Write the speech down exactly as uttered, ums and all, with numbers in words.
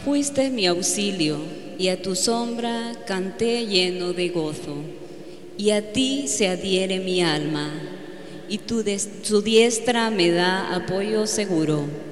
Fuiste mi auxilio, y a tu sombra canté lleno de gozo. Y a ti se adhiere mi alma, y tu, des- tu diestra me da apoyo seguro.